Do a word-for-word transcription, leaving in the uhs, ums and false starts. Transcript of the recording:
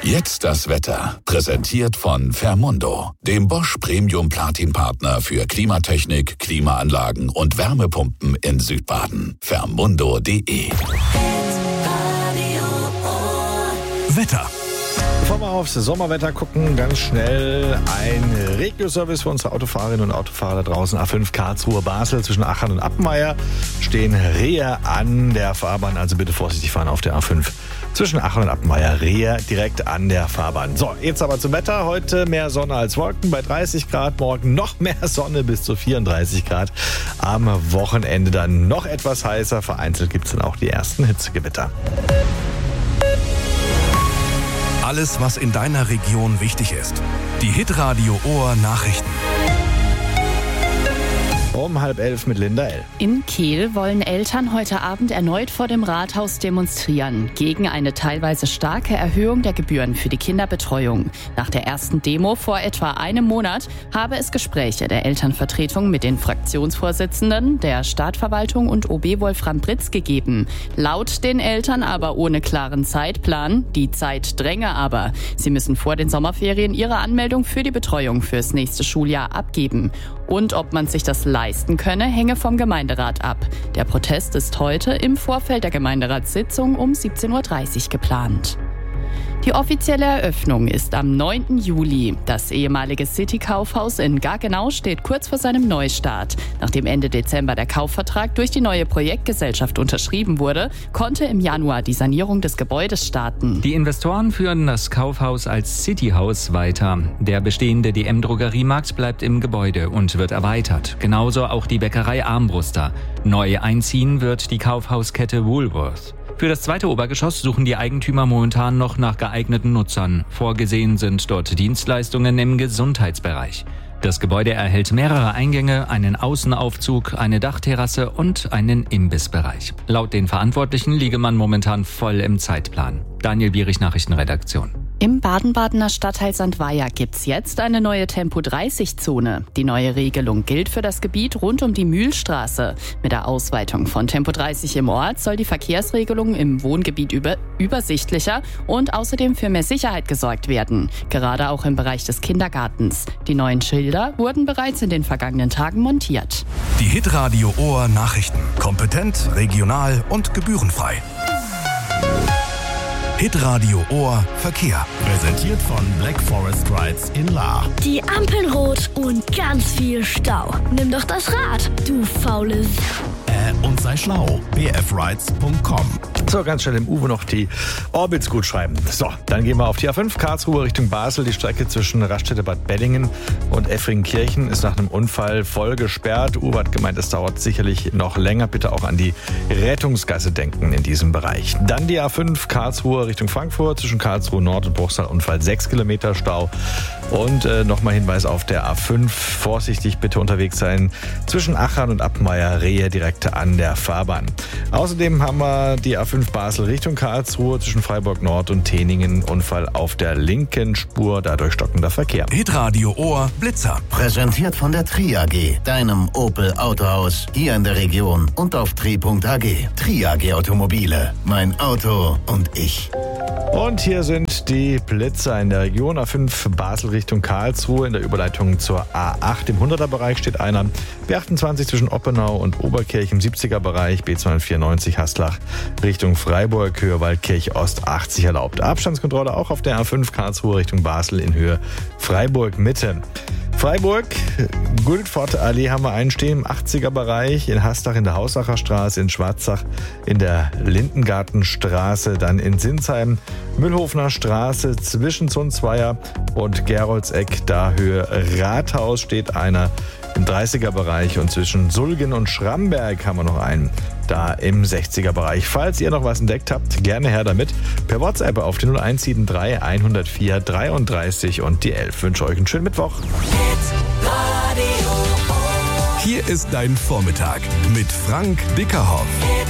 Jetzt das Wetter. Präsentiert von Fermundo, dem Bosch Premium Platin Partner für Klimatechnik, Klimaanlagen und Wärmepumpen in Südbaden. Fermundo punkt de. Wetter. Bevor wir aufs Sommerwetter gucken, ganz schnell ein Regio-Service für unsere Autofahrerinnen und Autofahrer da draußen. A fünf Karlsruhe-Basel zwischen Achern und Appenweier stehen Rehe an der Fahrbahn. Also bitte vorsichtig fahren auf der A fünf zwischen Achern und Appenweier. Rehe direkt an der Fahrbahn. So, jetzt aber zum Wetter. Heute mehr Sonne als Wolken bei dreißig Grad. Morgen noch mehr Sonne bis zu vierunddreißig Grad. Am Wochenende dann noch etwas heißer. Vereinzelt gibt es dann auch die ersten Hitzegewitter. Alles, was in deiner Region wichtig ist. Die Hitradio Ohr Nachrichten. Um halb elf mit Linda L. In Kehl wollen Eltern heute Abend erneut vor dem Rathaus demonstrieren. Gegen eine teilweise starke Erhöhung der Gebühren für die Kinderbetreuung. Nach der ersten Demo vor etwa einem Monat habe es Gespräche der Elternvertretung mit den Fraktionsvorsitzenden, der Stadtverwaltung und O B Wolfram Britz gegeben. Laut den Eltern aber ohne klaren Zeitplan. Die Zeit dränge aber. Sie müssen vor den Sommerferien ihre Anmeldung für die Betreuung fürs nächste Schuljahr abgeben. Und ob man sich das leisten könne, hänge vom Gemeinderat ab. Der Protest ist heute im Vorfeld der Gemeinderatssitzung um siebzehn Uhr dreißig geplant. Die offizielle Eröffnung ist am neunten Juli. Das ehemalige City-Kaufhaus in Gaggenau steht kurz vor seinem Neustart. Nachdem Ende Dezember der Kaufvertrag durch die neue Projektgesellschaft unterschrieben wurde, konnte im Januar die Sanierung des Gebäudes starten. Die Investoren führen das Kaufhaus als Cityhaus weiter. Der bestehende D M-Drogeriemarkt bleibt im Gebäude und wird erweitert. Genauso auch die Bäckerei Armbruster. Neu einziehen wird die Kaufhauskette Woolworth. Für das zweite Obergeschoss suchen die Eigentümer momentan noch nach geeigneten Nutzern. Vorgesehen sind dort Dienstleistungen im Gesundheitsbereich. Das Gebäude erhält mehrere Eingänge, einen Außenaufzug, eine Dachterrasse und einen Imbissbereich. Laut den Verantwortlichen liege man momentan voll im Zeitplan. Daniel Bierich, Nachrichtenredaktion. Im Baden-Badener Stadtteil Sandweier gibt's jetzt eine neue Tempo dreißig Zone. Die neue Regelung gilt für das Gebiet rund um die Mühlstraße. Mit der Ausweitung von Tempo dreißig im Ort soll die Verkehrsregelung im Wohngebiet über, übersichtlicher und außerdem für mehr Sicherheit gesorgt werden. Gerade auch im Bereich des Kindergartens. Die neuen Schilder wurden bereits in den vergangenen Tagen montiert. Die Hitradio Ohr Nachrichten. Kompetent, regional und gebührenfrei. Hitradio Ohr Verkehr. Präsentiert von Black Forest Rides in Lahr. Die Ampeln rot und ganz viel Stau. Nimm doch das Rad, du faule S***. Äh, und sei schlau. b f rides punkt com. So, ganz schnell im Uwe noch die Orbits gut schreiben. So, dann gehen wir auf die A fünf Karlsruhe Richtung Basel. Die Strecke zwischen Raststätte-Bad Bellingen und Effringenkirchen ist nach einem Unfall voll gesperrt. Uwe hat gemeint, es dauert sicherlich noch länger. Bitte auch an die Rettungsgasse denken in diesem Bereich. Dann die A fünf Karlsruhe Richtung Frankfurt zwischen Karlsruhe Nord und Bruchsal Unfall sechs Kilometer Stau. Und äh, nochmal Hinweis auf der A fünf. Vorsichtig bitte unterwegs sein zwischen Achern und Appenweier Rehe direkt an der Fahrbahn. Außerdem haben wir die A fünf Basel Richtung Karlsruhe zwischen Freiburg Nord und Teningen. Unfall auf der linken Spur, dadurch stockender Verkehr. Hitradio Ohr Blitzer. Präsentiert von der Tri A G, deinem Opel Autohaus hier in der Region und auf tri punkt a g. Tri A G Automobile, mein Auto und ich. Und hier sind die Blitzer in der Region. A fünf Basel Richtung Karlsruhe. In der Überleitung zur A acht im hunderter-Bereich steht einer. B achtundzwanzig zwischen Oppenau und Oberkirch im siebziger-Bereich. B zweihundertvierundneunzig Haslach Richtung Freiburg, Höhe Waldkirch Ost achtzig erlaubt. Abstandskontrolle auch auf der A fünf Karlsruhe Richtung Basel in Höhe Freiburg Mitte. Freiburg, Guldfort-Allee haben wir einstehen im achtziger-Bereich, in Haslach in der Hausacher Straße, in Schwarzach in der Lindengartenstraße, dann in Sinsheim, Müllhofener Straße zwischen Zunzweier und Geroldseck, da Höhe Rathaus steht einer im dreißiger-Bereich und zwischen Sulgen und Schramberg haben wir noch einen. Da im sechziger-Bereich. Falls ihr noch was entdeckt habt, gerne her damit. Per WhatsApp auf die null eins sieben drei hundertvier dreiunddreißig und die elf. Ich wünsche euch einen schönen Mittwoch. Hier ist dein Vormittag mit Frank Dickerhoff.